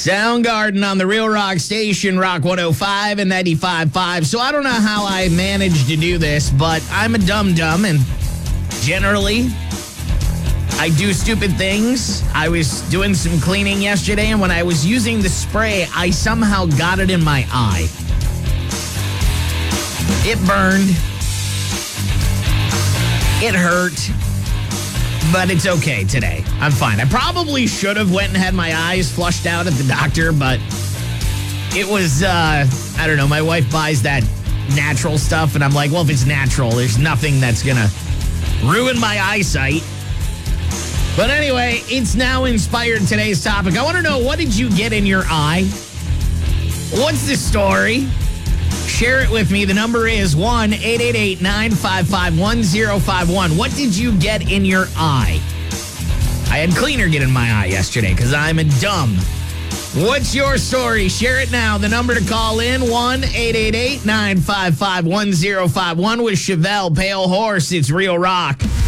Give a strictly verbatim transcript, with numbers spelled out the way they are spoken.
Soundgarden on the Real Rock Station, Rock one oh five and ninety-five point five. So I don't know how I managed to do this, but I'm a dum-dum, and generally, I do stupid things. I was doing some cleaning yesterday, and when I was using the spray, I somehow got it in my eye. It burned. It hurt. But it's okay today. I'm fine. I probably should have went and had my eyes flushed out at the doctor, but it was, uh, I don't know, my wife buys that natural stuff, and I'm like, well, if it's natural, there's nothing that's going to ruin my eyesight. But anyway, it's now inspired today's topic. I want to know, what did you get in your eye? What's the story? Share it with me. The number is one eight eight eight, nine five five, one oh five one. What did you get in your eye? I had cleaner get in my eye yesterday because I'm a dumb. What's your story? Share it now. The number to call in, one eight eight eight, nine five five, one oh five one with Chevelle, Pale Horse. It's Real Rock.